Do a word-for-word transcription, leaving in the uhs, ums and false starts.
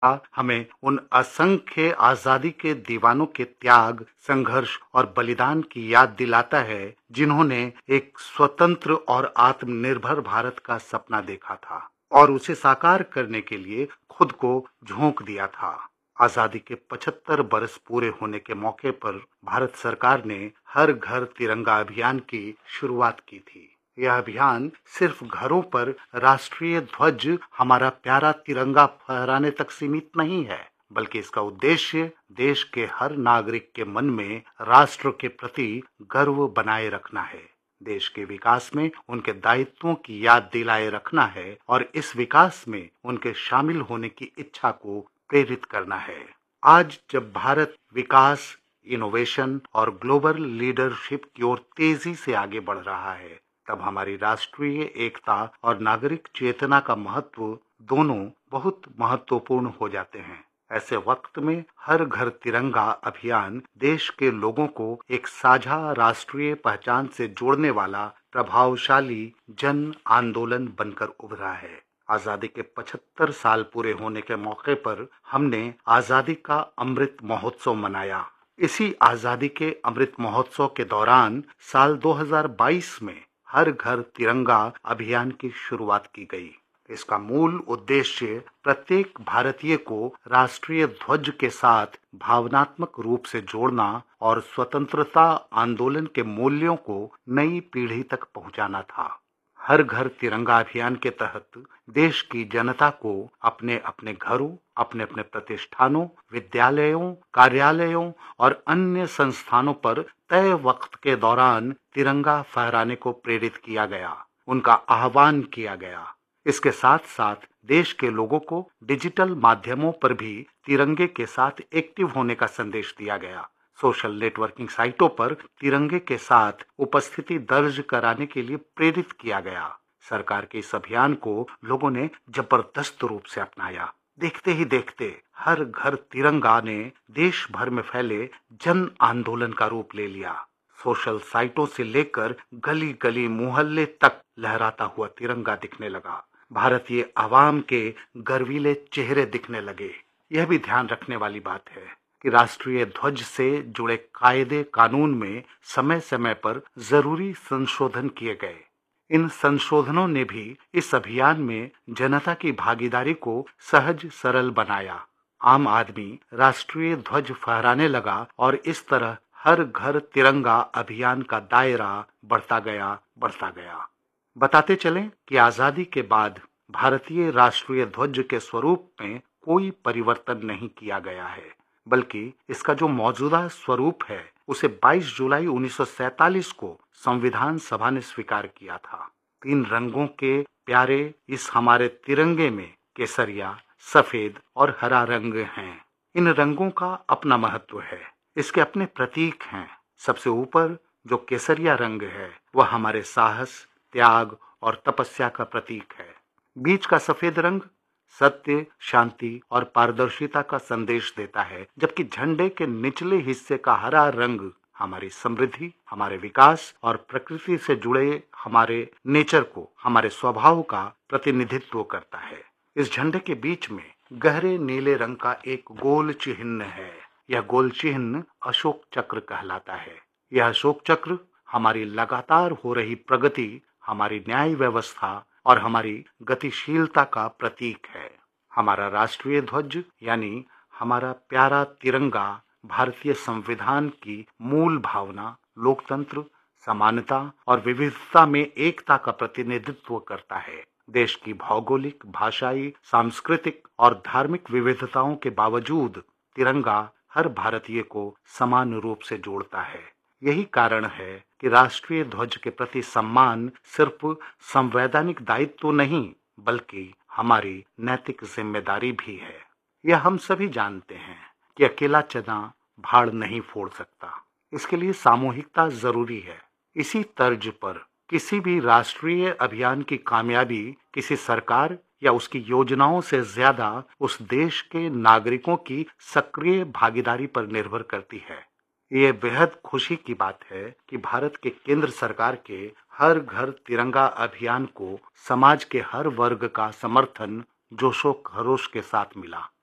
आ, हमें उन असंख्य आजादी के दीवानों के त्याग, संघर्ष और बलिदान की याद दिलाता है जिन्होंने एक स्वतंत्र और आत्मनिर्भर भारत का सपना देखा था और उसे साकार करने के लिए खुद को झोंक दिया था। आजादी के पचहत्तर बरस पूरे होने के मौके पर भारत सरकार ने हर घर तिरंगा अभियान की शुरुआत की थी। यह अभियान सिर्फ घरों पर राष्ट्रीय ध्वज, हमारा प्यारा तिरंगा फहराने तक सीमित नहीं है, बल्कि इसका उद्देश्य देश के हर नागरिक के मन में राष्ट्र के प्रति गर्व बनाए रखना है, देश के विकास में उनके दायित्वों की याद दिलाए रखना है और इस विकास में उनके शामिल होने की इच्छा को प्रेरित करना है। आज जब भारत विकास, इनोवेशन और ग्लोबल लीडरशिप की ओर तेजी से आगे बढ़ रहा है, तब हमारी राष्ट्रीय एकता और नागरिक चेतना का महत्व दोनों बहुत महत्वपूर्ण हो जाते हैं। ऐसे वक्त में हर घर तिरंगा अभियान देश के लोगों को एक साझा राष्ट्रीय पहचान से जोड़ने वाला प्रभावशाली जन आंदोलन बनकर उभरा है। आजादी के पचहत्तर साल पूरे होने के मौके पर हमने आजादी का अमृत महोत्सव मनाया। इसी आजादी के अमृत महोत्सव के दौरान साल दो हज़ार बाईस में हर घर तिरंगा अभियान की शुरुआत की गई। इसका मूल उद्देश्य प्रत्येक भारतीय को राष्ट्रीय ध्वज के साथ भावनात्मक रूप से जोड़ना और स्वतंत्रता आंदोलन के मूल्यों को नई पीढ़ी तक पहुंचाना था। हर घर तिरंगा अभियान के तहत देश की जनता को अपने अपने घरों, अपने अपने प्रतिष्ठानों, विद्यालयों, कार्यालयों और अन्य संस्थानों पर तय वक्त के दौरान तिरंगा फहराने को प्रेरित किया गया, उनका आह्वान किया गया। इसके साथ साथ देश के लोगों को डिजिटल माध्यमों पर भी तिरंगे के साथ एक्टिव होने का संदेश दिया गया। सोशल नेटवर्किंग साइटों पर तिरंगे के साथ उपस्थिति दर्ज कराने के लिए प्रेरित किया गया। सरकार के इस अभियान को लोगों ने जबरदस्त रूप से अपनाया। देखते ही देखते हर घर तिरंगा ने देश भर में फैले जन आंदोलन का रूप ले लिया। सोशल साइटों से लेकर गली गली मोहल्ले तक लहराता हुआ तिरंगा दिखने लगा। भारतीय आवाम के गर्वीले चेहरे दिखने लगे। यह भी ध्यान रखने वाली बात है कि राष्ट्रीय ध्वज से जुड़े कायदे कानून में समय समय पर जरूरी संशोधन किए गए। इन संशोधनों ने भी इस अभियान में जनता की भागीदारी को सहज सरल बनाया। आम आदमी राष्ट्रीय ध्वज फहराने लगा और इस तरह हर घर तिरंगा अभियान का दायरा बढ़ता गया बढ़ता गया। बताते चलें कि आजादी के बाद भारतीय राष्ट्रीय ध्वज के स्वरूप में कोई परिवर्तन नहीं किया गया है, बल्कि इसका जो मौजूदा स्वरूप है उसे बाईस जुलाई उन्नीस सौ सैंतालीस को संविधान सभा ने स्वीकार किया था। तीन रंगों के प्यारे इस हमारे तिरंगे में केसरिया, सफेद और हरा रंग हैं। इन रंगों का अपना महत्व है, इसके अपने प्रतीक हैं। सबसे ऊपर जो केसरिया रंग है वह हमारे साहस, त्याग और तपस्या का प्रतीक है। बीच का सफेद रंग सत्य, शांति और पारदर्शिता का संदेश देता है, जबकि झंडे के निचले हिस्से का हरा रंग हमारी समृद्धि, हमारे विकास और प्रकृति से जुड़े हमारे नेचर को, हमारे स्वभाव का प्रतिनिधित्व करता है। इस झंडे के बीच में गहरे नीले रंग का एक गोल चिन्ह है। यह गोल चिन्ह अशोक चक्र कहलाता है। यह अशोक चक्र हमारी लगातार हो रही प्रगति, हमारी न्याय व्यवस्था और हमारी गतिशीलता का प्रतीक है। हमारा राष्ट्रीय ध्वज यानी हमारा प्यारा तिरंगा भारतीय संविधान की मूल भावना, लोकतंत्र, समानता और विविधता में एकता का प्रतिनिधित्व करता है। देश की भौगोलिक, भाषाई, सांस्कृतिक और धार्मिक विविधताओं के बावजूद तिरंगा हर भारतीय को समान रूप से जोड़ता है। यही कारण है कि राष्ट्रीय ध्वज के प्रति सम्मान सिर्फ संवैधानिक दायित्व नहीं, बल्कि हमारी नैतिक जिम्मेदारी भी है। यह हम सभी जानते हैं कि अकेला चना भाड़ नहीं फोड़ सकता, इसके लिए सामूहिकता जरूरी है। इसी तर्ज पर किसी भी राष्ट्रीय अभियान की कामयाबी किसी सरकार या उसकी योजनाओं से ज्यादा उस देश के नागरिकों की सक्रिय भागीदारी पर निर्भर करती है। ये बेहद खुशी की बात है कि भारत के केंद्र सरकार के हर घर तिरंगा अभियान को समाज के हर वर्ग का समर्थन जोशो खरोश के साथ मिला।